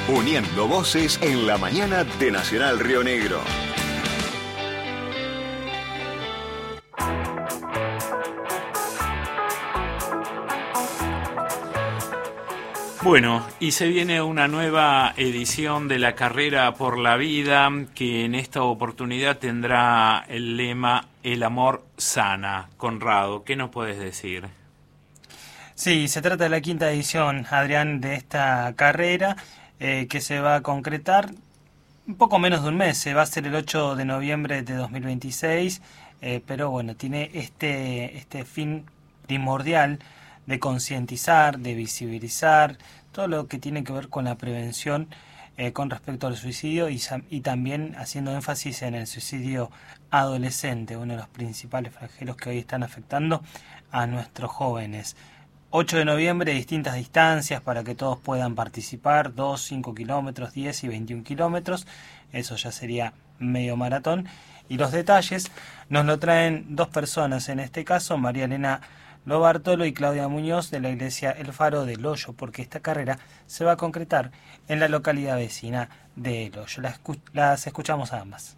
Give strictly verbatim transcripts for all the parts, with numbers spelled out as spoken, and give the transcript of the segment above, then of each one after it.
Uniendo voces en la mañana de Nacional Río Negro. Bueno, y se viene una nueva edición de la Carrera por la Vida, que en esta oportunidad tendrá el lema El amor sana. Conrado, ¿qué nos puedes decir? Sí, se trata de la quinta edición, Adrián, de esta carrera eh, que se va a concretar un poco menos de un mes. Se va a ser el ocho de noviembre de dos mil veintiséis, eh, pero bueno, tiene este, este fin primordial de concientizar, de visibilizar todo lo que tiene que ver con la prevención eh, con respecto al suicidio y, y también haciendo énfasis en el suicidio adolescente, uno de los principales flagelos que hoy están afectando a nuestros jóvenes. ocho de noviembre, distintas distancias para que todos puedan participar, dos, cinco kilómetros, diez y veintiún kilómetros, eso ya sería medio maratón. Y los detalles nos lo traen dos personas, en este caso María Elena Lo Bartolo y Claudia Muñoz de la iglesia El Faro del Hoyo, porque esta carrera se va a concretar en la localidad vecina de El Hoyo. Las, escu- las escuchamos a ambas.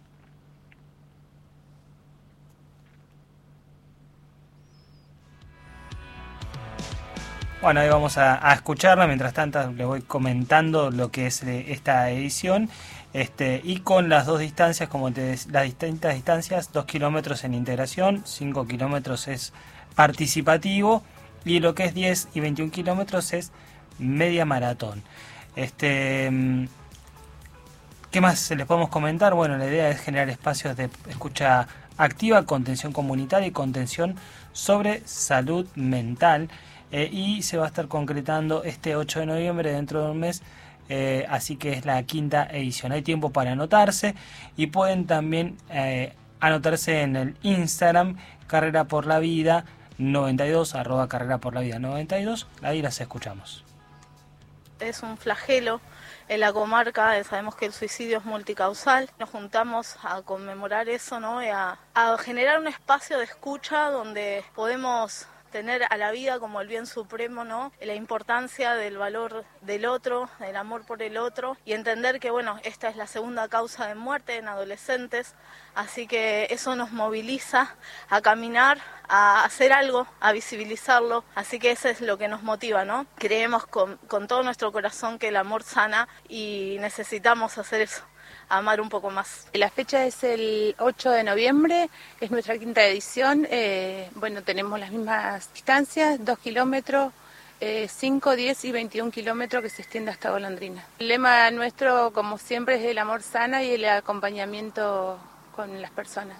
Bueno, ahí vamos a, a escucharla, mientras tanto le voy comentando lo que es eh, esta edición. Este, y con las dos distancias, como te des, las distintas distancias, dos kilómetros en integración, cinco kilómetros es participativo y lo que es diez y veintiún kilómetros es media maratón. Este, ¿qué más les podemos comentar? Bueno, la idea es generar espacios de escucha activa, contención comunitaria y contención sobre salud mental, eh, y se va a estar concretando este ocho de noviembre, dentro de un mes. Eh, así que es la quinta edición. Hay tiempo para anotarse y pueden también eh, anotarse en el Instagram Carrera por la Vida noventa y dos, arroba Carrera por la Vida noventa y dos. Ahí las escuchamos. Es un flagelo en la comarca, sabemos que el suicidio es multicausal. Nos juntamos a conmemorar eso, ¿no? Y a, a generar un espacio de escucha donde podemos tener a la vida como el bien supremo, ¿no? La importancia del valor del otro, del amor por el otro, y entender que, bueno, esta es la segunda causa de muerte en adolescentes, así que eso nos moviliza a caminar, a hacer algo, a visibilizarlo, así que eso es lo que nos motiva, ¿no? Creemos con, con todo nuestro corazón que el amor sana y necesitamos hacer eso, amar un poco más. La fecha es el ocho de noviembre, es nuestra quinta edición. Eh, bueno, tenemos las mismas distancias, dos kilómetros, eh, cinco, diez y veintiún kilómetros, que se extiende hasta Golondrina. El lema nuestro, como siempre, es el amor sana y el acompañamiento con las personas.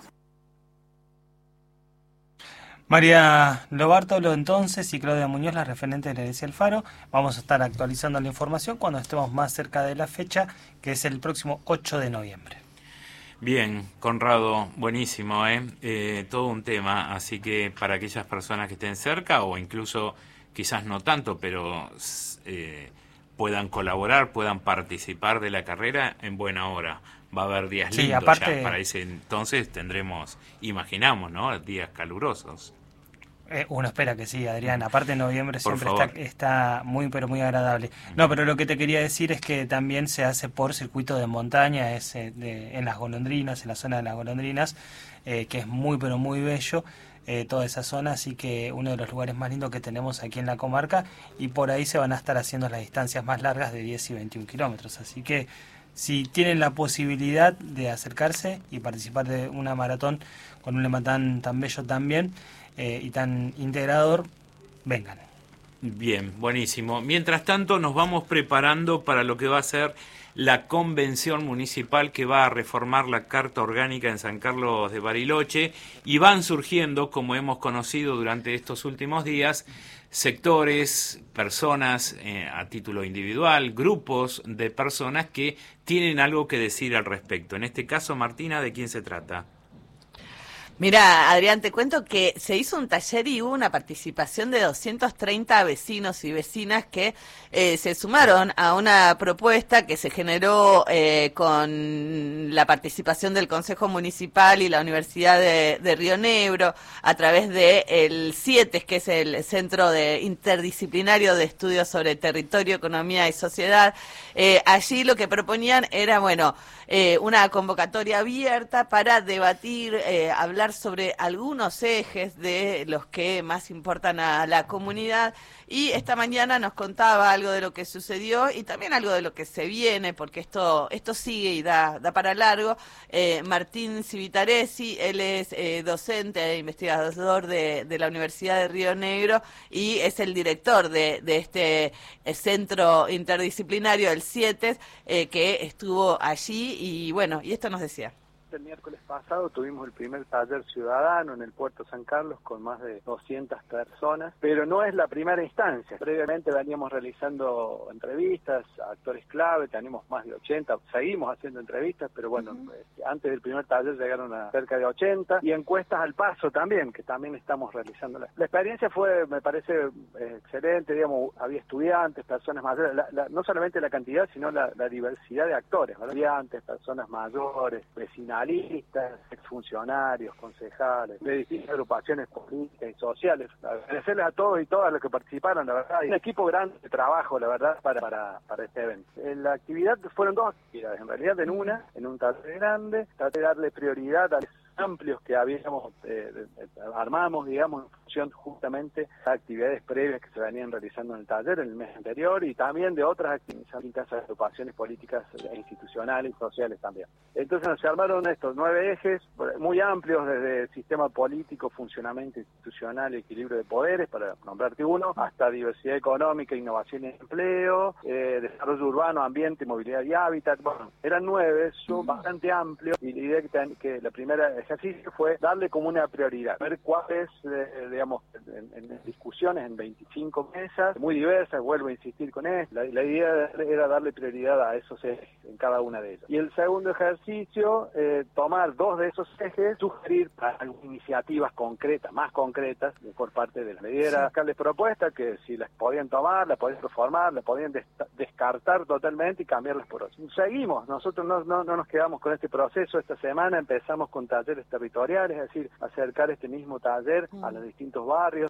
María Lo Bartolo entonces y Claudia Muñoz, la referente de la iglesia El Faro. Vamos a estar actualizando la información cuando estemos más cerca de la fecha, que es el próximo ocho de noviembre. Bien, Conrado, buenísimo, ¿eh? Eh, todo un tema, así que para aquellas personas que estén cerca o incluso quizás no tanto, pero eh, puedan colaborar, puedan participar de la carrera, en buena hora. Va a haber días sí, lindos aparte, ya, para ese entonces tendremos, imaginamos, ¿no? Días calurosos. Eh, uno espera que sí, Adrián. Aparte, noviembre por siempre está, está muy, pero muy agradable. No, pero lo que te quería decir es que también se hace por circuito de montaña, es eh, de, en las Golondrinas, en la zona de las Golondrinas, eh, que es muy, pero muy bello, eh, toda esa zona. Así que uno de los lugares más lindos que tenemos aquí en la comarca, y por ahí se van a estar haciendo las distancias más largas de diez y veintiún kilómetros. Así que si tienen la posibilidad de acercarse y participar de una maratón con un lema tan, tan bello también, Eh, y tan integrador, vengan. Bien, buenísimo. Mientras tanto, nos vamos preparando para lo que va a ser la convención municipal que va a reformar la Carta Orgánica en San Carlos de Bariloche, y van surgiendo, como hemos conocido durante estos últimos días, sectores, personas eh, a título individual, grupos de personas que tienen algo que decir al respecto. En este caso, Martina, ¿de quién se trata? Mira, Adrián, te cuento que se hizo un taller y hubo una participación de doscientos treinta vecinos y vecinas que eh, se sumaron a una propuesta que se generó eh, con la participación del Consejo Municipal y la Universidad de, de Río Negro a través de el CIETES, que es el Centro de Interdisciplinario de Estudios sobre Territorio, Economía y Sociedad. Eh, allí lo que proponían era, bueno, eh, una convocatoria abierta para debatir, eh, hablar sobre algunos ejes de los que más importan a la comunidad, y esta mañana nos contaba algo de lo que sucedió y también algo de lo que se viene, porque esto esto sigue y da, da para largo. eh, Martín Civitaresi, él es eh, docente e investigador de, de la Universidad de Río Negro y es el director de, de este eh, centro interdisciplinario, el CIETES, eh, que estuvo allí y bueno, y esto nos decía. El miércoles pasado tuvimos el primer taller ciudadano en el Puerto San Carlos con más de doscientas personas, pero no es la primera instancia. Previamente veníamos realizando entrevistas a actores clave, tenemos más de ochenta, seguimos haciendo entrevistas, pero bueno, uh-huh. eh, antes del primer taller llegaron a cerca de ochenta, y encuestas al paso también, que también estamos realizando. La, la experiencia fue, me parece, eh, excelente, digamos, había estudiantes, personas mayores, la, la, no solamente la cantidad, sino la, la diversidad de actores, ¿verdad? Estudiantes, personas mayores, vecinales, exfuncionarios, concejales, de distintas agrupaciones políticas y sociales. Agradecerles a todos y todas los que participaron, la verdad. Hay un equipo grande de trabajo, la verdad, para, para, para este evento. En la actividad fueron dos actividades, en realidad en una, en un taller grande, traté de darle prioridad a los amplios que habíamos, eh, armamos, digamos, en función justamente a actividades previas que se venían realizando en el taller en el mes anterior, y también de otras distintas agrupaciones políticas e institucionales y sociales también. Entonces se armaron estos nueve ejes muy amplios, desde el sistema político, funcionamiento institucional y equilibrio de poderes, para nombrarte uno, hasta diversidad económica, innovación y empleo, eh, desarrollo urbano, ambiente, movilidad y hábitat. Bueno, eran nueve, son bastante amplios, y la idea que, ten, que la primera ejercicio fue darle como una prioridad, ver cuáles, eh, digamos, en, en discusiones en veinticinco mesas, muy diversas, vuelvo a insistir con esto, la, la idea era darle prioridad a esos ejes en cada una de ellas. Y el segundo ejercicio, eh, tomar dos de esos ejes, sugerir algunas iniciativas concretas, más concretas, por parte de la medida sí. de propuesta, que si las podían tomar, las podían reformar, las podían des descartar totalmente y cambiarlas por otras. Seguimos, nosotros no, no, no nos quedamos con este proceso. Esta semana empezamos con talleres territoriales, es decir, acercar este mismo taller a los distintos barrios.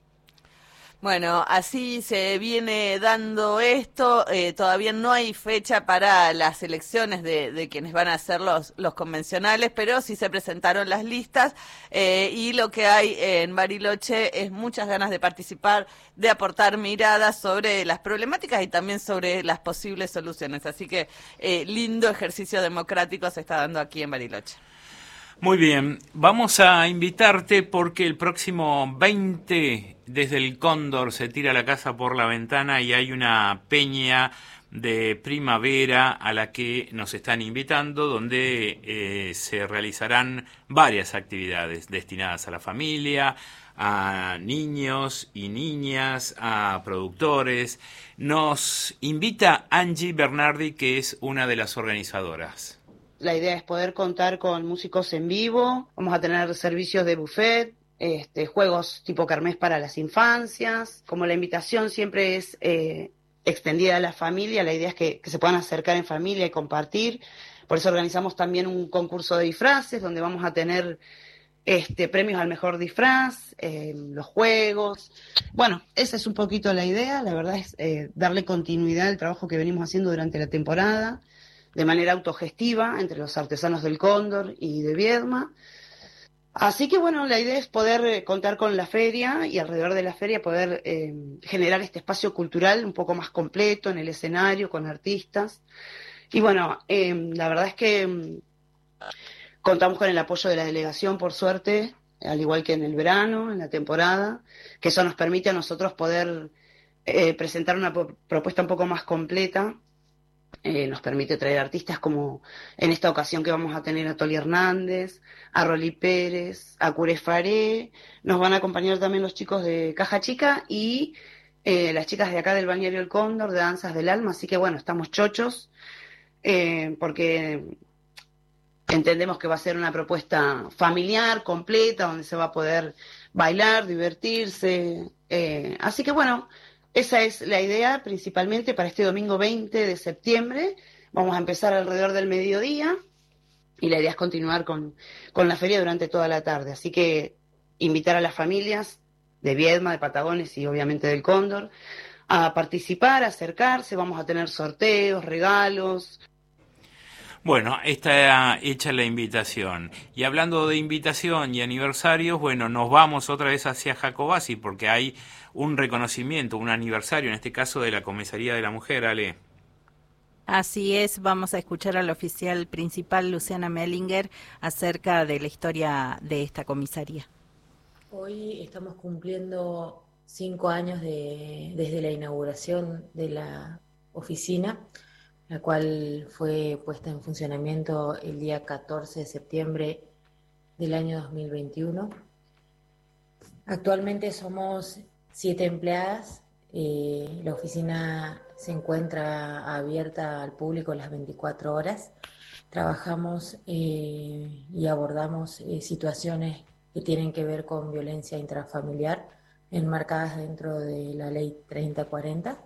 Bueno, así se viene dando esto. Eh, todavía no hay fecha para las elecciones de, de quienes van a ser los, los convencionales, pero sí se presentaron las listas, eh, y lo que hay en Bariloche es muchas ganas de participar, de aportar miradas sobre las problemáticas y también sobre las posibles soluciones. Así que eh, lindo ejercicio democrático se está dando aquí en Bariloche. Muy bien, vamos a invitarte porque el próximo veinte, desde el Cóndor se tira la casa por la ventana y hay una peña de primavera a la que nos están invitando, donde eh, se realizarán varias actividades destinadas a la familia, a niños y niñas, a productores. Nos invita Angie Bernardi, que es una de las organizadoras. La idea es poder contar con músicos en vivo, vamos a tener servicios de buffet, este, juegos tipo kermés para las infancias. Como la invitación siempre es eh, extendida a la familia, la idea es que, que se puedan acercar en familia y compartir. Por eso organizamos también un concurso de disfraces, donde vamos a tener este, premios al mejor disfraz, eh, los juegos. Bueno, esa es un poquito la idea. La verdad es eh, darle continuidad al trabajo que venimos haciendo durante la temporada, de manera autogestiva entre los artesanos del Cóndor y de Viedma. Así que bueno, la idea es poder eh, contar con la feria y alrededor de la feria poder eh, generar este espacio cultural un poco más completo en el escenario, con artistas. Y bueno, eh, la verdad es que eh, contamos con el apoyo de la delegación, por suerte, al igual que en el verano, en la temporada, que eso nos permite a nosotros poder eh, presentar una pro- propuesta un poco más completa. Eh, nos permite traer artistas como en esta ocasión que vamos a tener a Toli Hernández, a Rolly Pérez, a Cure Faré. Nos van a acompañar también los chicos de Caja Chica y eh, las chicas de acá del Balneario El Cóndor, de Danzas del Alma. Así que bueno, estamos chochos eh, porque Entendemos que va a ser una propuesta familiar, completa, donde se va a poder bailar, divertirse. Eh, así que bueno, esa es la idea principalmente para este domingo veinte de septiembre. Vamos a empezar alrededor del mediodía y la idea es continuar con, con la feria durante toda la tarde. Así que invitar a las familias de Viedma, de Patagones y obviamente del Cóndor a participar, a acercarse. Vamos a tener sorteos, regalos. Bueno, está hecha la invitación. Y hablando de invitación y aniversarios, bueno, nos vamos otra vez hacia Jacobasi porque hay un reconocimiento, un aniversario, en este caso de la Comisaría de la Mujer, Ale. Así es, vamos a escuchar al oficial principal, Luciana Mellinger, acerca de la historia de esta comisaría. Hoy estamos cumpliendo cinco años de, desde la inauguración de la oficina, la cual fue puesta en funcionamiento el día catorce de septiembre del año dos mil veintiuno. Actualmente somos siete empleadas. Eh, la oficina se encuentra abierta al público las veinticuatro horas. Trabajamos eh, y abordamos eh, situaciones que tienen que ver con violencia intrafamiliar, enmarcadas dentro de la ley treinta cuarenta.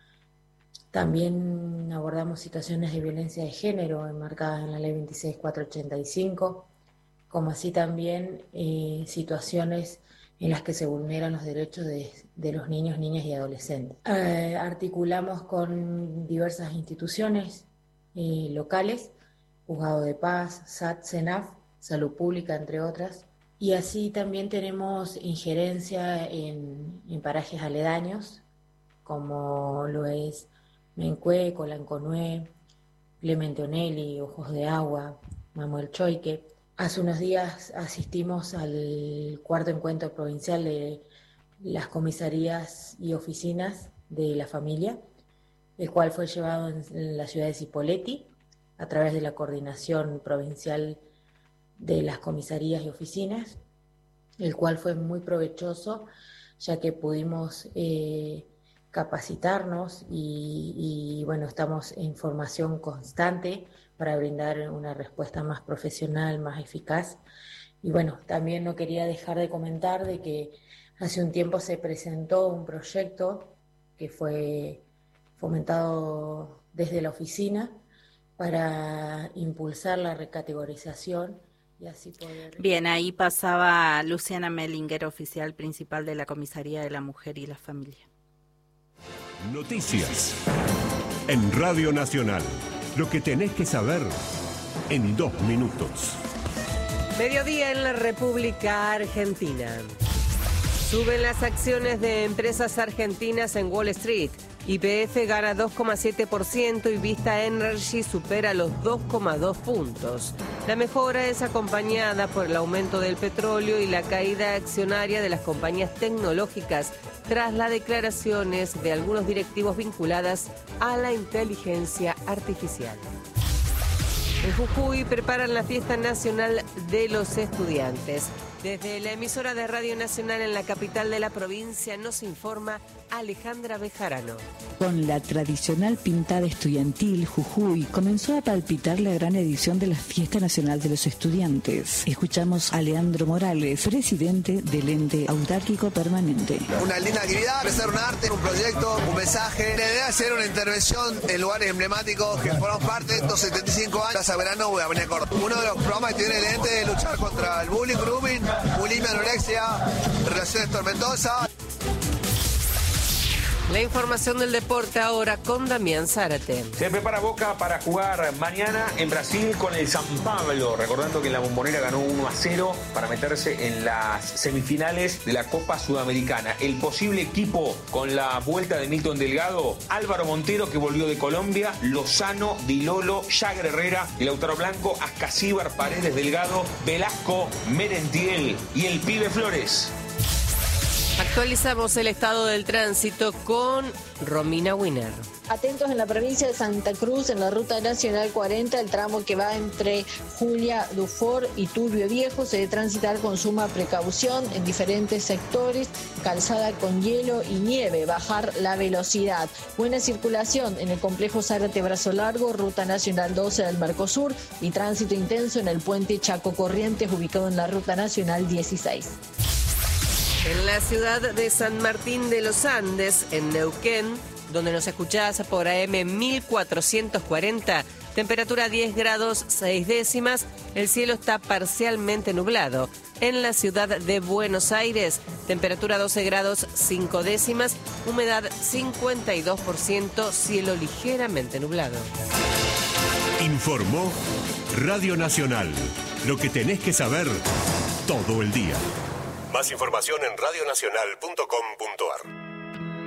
También abordamos situaciones de violencia de género enmarcadas en la ley veintiséis mil cuatrocientos ochenta y cinco, como así también eh, situaciones en las que se vulneran los derechos de, de los niños, niñas y adolescentes. Eh, articulamos con diversas instituciones eh, locales, Juzgado de Paz, S A T, SENAF, Salud Pública, entre otras, y así también tenemos injerencia en, en parajes aledaños, como lo es Mencue, Colanconué, Clemente Onelli, Ojos de Agua, Manuel Choique. Hace unos días asistimos al cuarto encuentro provincial de las comisarías y oficinas de la familia, el cual fue llevado en la ciudad de Cipolletti a través de la coordinación provincial de las comisarías y oficinas, el cual fue muy provechoso, ya que pudimos eh, capacitarnos y, y bueno, estamos en formación constante para brindar una respuesta más profesional, más eficaz. Y bueno, también no quería dejar de comentar de que hace un tiempo se presentó un proyecto que fue fomentado desde la oficina para impulsar la recategorización y así poder... Bien, ahí pasaba Luciana Mellinger, oficial principal de la Comisaría de la Mujer y la Familia. Noticias en Radio Nacional. Lo que tenés que saber en dos minutos. Mediodía en la República Argentina. Suben las acciones de empresas argentinas en Wall Street. Y P F gana dos coma siete por ciento y Vista Energy supera los dos coma dos puntos. La mejora es acompañada por el aumento del petróleo y la caída accionaria de las compañías tecnológicas tras las declaraciones de algunos directivos vinculadas a la inteligencia artificial. En Jujuy preparan la fiesta nacional de los estudiantes. Desde la emisora de Radio Nacional en la capital de la provincia nos informa Alejandra Bejarano. Con la tradicional pintada estudiantil, Jujuy comenzó a palpitar la gran edición de la Fiesta Nacional de los Estudiantes. Escuchamos a Leandro Morales, presidente del ente autárquico permanente. Una linda actividad, empezar un arte, un proyecto, un mensaje. La idea es hacer una intervención en lugares emblemáticos que formamos parte de estos setenta y cinco años. Plaza Verano, Avenida Córdoba. Uno de los programas que tiene el ente es luchar contra el bullying, grooming, bulimia, anorexia, relaciones tormentosas. La información del deporte ahora con Damián Zárate. Se prepara Boca para jugar mañana en Brasil con el San Pablo. Recordando que la Bombonera ganó uno a cero para meterse en las semifinales de la Copa Sudamericana. El posible equipo con la vuelta de Milton Delgado, Álvaro Montero, que volvió de Colombia, Lozano, Dilolo, Jagger Herrera, y Lautaro Blanco, Ascasíbar, Paredes Delgado, Velasco, Merentiel y el Pibe Flores. Actualizamos el estado del tránsito con Romina Winer. Atentos en la provincia de Santa Cruz, en la ruta nacional cuarenta, el tramo que va entre Julia Dufour y Turbio Viejo, se debe transitar con suma precaución en diferentes sectores, calzada con hielo y nieve, bajar la velocidad. Buena circulación en el complejo Zárate Brazo Largo, ruta nacional doce del Mercosur, y tránsito intenso en el puente Chaco Corrientes, ubicado en la ruta nacional dieciséis. En la ciudad de San Martín de los Andes, en Neuquén, donde nos escuchás por A M mil cuatrocientos cuarenta, temperatura diez grados seis décimas, el cielo está parcialmente nublado. En la ciudad de Buenos Aires, temperatura doce grados cinco décimas, humedad cincuenta y dos por ciento, cielo ligeramente nublado. Informó Radio Nacional, lo que tenés que saber todo el día. Más información en radio nacional punto com punto a r.